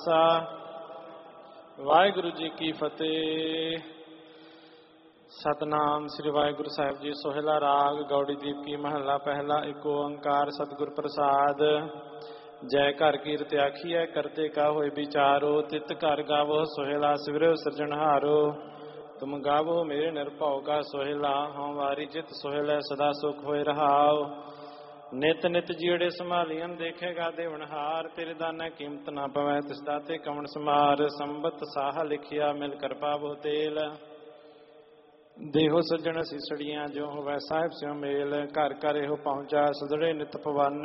ਵਾਹਿਗੁਰੂ ਜੀ ਕੀ ਫਤਿਹ। ਸਤਨਾਮ ਸ੍ਰੀ ਵਾਹਿਗੁਰੂ ਸਾਹਿਬ ਜੀ। ਸੋਹਿਲਾ ਰਾਗ ਗੌੜੀ ਦੀਪਕੀ ਮਹੱਲਾ ਪਹਿਲਾ। ਇੱਕ ਓੰਕਾਰ ਸਤਿਗੁਰ ਪ੍ਰਸਾਦ। ਜੈ ਘਰ ਕੀਰਤ ਆਖੀਐ ਕਰਤੇ ਕਾ ਹੋਏ ਵਿਚਾਰੋ। ਤਿਤ ਘਰ ਗਾਵੋ ਸੋਹਿਲਾ ਸਿਵਰਿਓ ਸਿਰਜਣਹਾਰੋ। ਤੁਮ ਗਾਵੋ ਮੇਰੇ ਨਿਰਭਉ ਕਾ ਸੋਹਿਲਾ। ਹਉ ਵਾਰੀ ਜਿਤ ਸੋਹਿਲੈ ਸਦਾ ਸੁਖ ਹੋਏ ਰਹਾਉ। ਨਿਤ ਨਿਤ ਜੀੜੇ ਸੰਭਾਲੀਆਂ ਦੇਖੇਗਾ ਦੇਵਨਹਾਰ। ਤੇਰੇ ਦਾਨੈ ਕੀਮਤ ਨਾ ਪਵੈ ਤਿਸ ਦਾਤੇ ਕਵਣ ਸਮਾਰ। ਸੰਬਤ ਸਾਹ ਲਿਖਿਆ ਮਿਲ ਕਰ ਪਾਵੋ ਤੇਲ। ਦੇਹੋ ਸੱਜਣ ਸੀਸੜੀਆਂ ਜੋ ਹੋਵੈ ਸਾਹਿਬ ਸਿਉ ਮੇਲ। ਘਰ ਘਰ ਇਹੋ ਪਹੁੰਚਾ ਸਦੜੇ ਨਿਤ ਪਵਨ।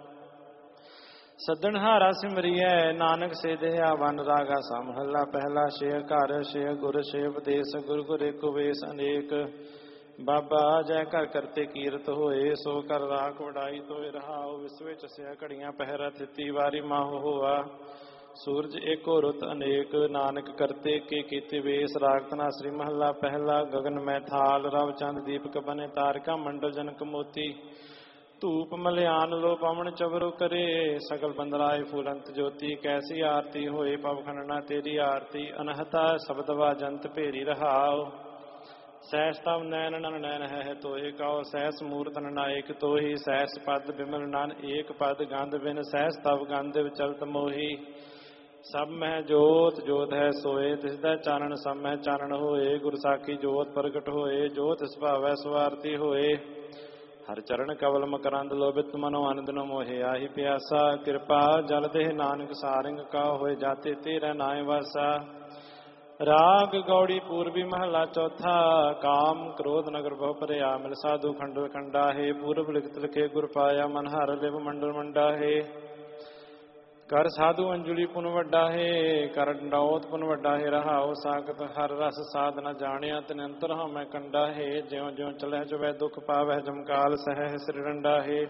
ਸੱਦਣਹਾਰਾ ਸਿਮਰੀਐ ਨਾਨਕ ਸੇ ਦੇਹਾ ਵਨ। ਰਾਗਾ ਸਾ ਮਹੱਲਾ ਪਹਿਲਾ। ਛੇ ਘਰ ਛੇ ਗੁਰ ਛੇ ਉਪਦੇਸ ਗੁਰ ਗੁਰ ਏਕੋ ਵੇਸ ਅਨੇਕ। ਬਾਬਾ ਜੈ ਘਰ ਕਰਤੇ ਕੀਰਤ ਹੋਏ ਸੋ ਕਰ ਰਾਖ ਵਡਾਈ ਤੋਏ ਰਹਾਉ। ਵਿਸ ਵਿੱਚ ਸਿਆ ਘੜੀਆਂ ਪਹਿਰਾ ਥਿਤੀ ਵਾਰੀ ਮਾਹੁ ਹੋਆ। ਸੂਰਜ ਏਕੋ ਰੁੱਤ ਅਨੇਕ ਨਾਨਕ ਕਰਤੇ ਕੇ ਕੀਤੇ ਵੇਸ। ਰਾਗ ਧਨਾਸਰੀ ਮਹੱਲਾ ਪਹਿਲਾ। ਗਗਨ ਮੈਂ ਥਾਲ ਰਵ ਚੰਦ ਦੀਪਕ ਬਨੇ ਤਾਰਿਕਾ ਮੰਡਲ ਜਨਕ ਮੋਤੀ। ਧੂਪ ਮਲਿਆਨ ਲੋ ਪਵਨ ਚਵਰੋ ਕਰੇ। ਸਗਲ ਬੰਦਰਾਏ ਫੂਲੰਤ ਜੋਤੀ। ਕੈਸੀ ਆਰਤੀ ਹੋਏ ਪਵ ਖੰਡਨਾ ਤੇਰੀ ਆਰਤੀ। ਅਨਹਤਾ ਸ਼ਬਦ ਵਾਜੰਤ ਭੇਰੀ ਰਹਾਉ। ਸਹਿਸ ਤਵ ਨੈਣ ਨਨ ਨੈਣ ਹੈ ਤੋਏ ਕਉ। ਸਹਿਸ ਮੂਰਤ ਨਾਇਕ ਤੋਹੀ। ਸਹਿਸ ਪਦ ਬਿਮਲ ਨਨ ਏਕ ਪਦ। ਗੰਧ ਬਿਨ ਸਹਿਸ ਤਵ ਗੰਧ ਵਿਚਲਤ ਮੋਹੀ। ਸਭ ਮਹਿ ਜੋਤ ਜੋਤ ਹੈ ਸੋਏ। ਤਿਸਦਾ ਚਾਨਣ ਸਭ ਮਹਿ ਚਾਨਣ ਹੋਏ। ਗੁਰ ਸਾਖੀ ਜੋਤ ਪ੍ਰਗਟ ਹੋਏ। ਜੋ ਤਿਸ ਭਾਵੈ ਸਵਾਰਤੀ ਹੋਏ। ਹਰ ਚਰਨ ਕਵਲ ਮਕਰੰਦ ਲੋਭਿਤ ਮਨੋ ਆਨੰਦ ਨ ਮੋਹਿ। ਆਹੀ ਪਿਆਸਾ ਕਿਰਪਾ ਜਲ ਦੇਹ ਨਾਨਕ ਸਾਰਿੰਗ ਕਾ। ਹੋਏ ਜਾਤੇ ਤੇਰਾ ਨਾਇ ਵਾਸਾ। ਰਾਗ ਗੌੜੀ ਪੂਰਬੀ ਮਹੱਲਾ ਚੌਥਾ। ਕਾਮ ਕ੍ਰੋਧ ਨਗਰ ਬਹੁ ਭਰਿਆ। ਮਿਲ ਸਾਧੂ ਖੰਡਲ ਖੰਡਾ ਹੈ। ਪੂਰਬ ਲਿਖਤ ਲਿਖੇ ਗੁਰ ਪਾਇਆ। ਮਨ ਹਰ ਲਿਵ ਮੰਡਲ ਮੰਡਾ ਹੈ। ਕਰ ਸਾਧੂ ਅੰਜੁਲੀ ਪੁਨ ਵੱਡਾ ਹੈ। ਕਰ ਡੰਡੌਤ ਪੁਨ ਵੱਡਾ ਹੈ। ਰਹਾਉ ਸਾਖਤ ਹਰ ਰਸ ਸਾਧ ਨ ਜਾਣਿਆ। ਤਿਨੰਤਰ ਹਉ ਮੈਂ ਕੰਡਾ ਹੈ। ਜਿਉ ਜਿਉ ਚਲੈ ਚੁਬੈ ਦੁਖ ਪਾਵੈ। ਜਮਕਾਲ ਸਹਿ ਸਿਰ ਡੰਡਾ ਹੈ।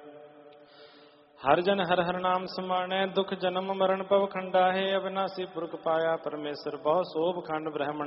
ਹਰ ਜਨ ਹਰ ਹਰ ਨਾਮ ਸਮਾਣੈ। ਦੁਖ ਜਨਮ ਮਰਨ ਭਵ ਖੰਡਾ ਹੈ। ਅਬਿਨਾਸੀ ਪੁਰਖ ਪਾਇਆ ਪਰਮੇਸ਼ਰ ਬਹੁ ਸੋਭ ਖੰਡ ਬ੍ਰਹਮੰਡ।